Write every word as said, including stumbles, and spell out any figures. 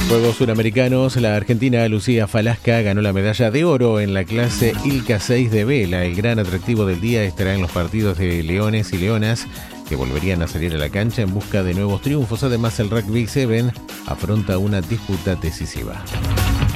Juegos Suramericanos, la argentina Lucía Falasca ganó la medalla de oro en la clase ILCA seis de vela. El gran atractivo del día estará en los partidos de leones y leonas que volverían a salir a la cancha en busca de nuevos triunfos. Además, el Rugby siete afronta una disputa decisiva.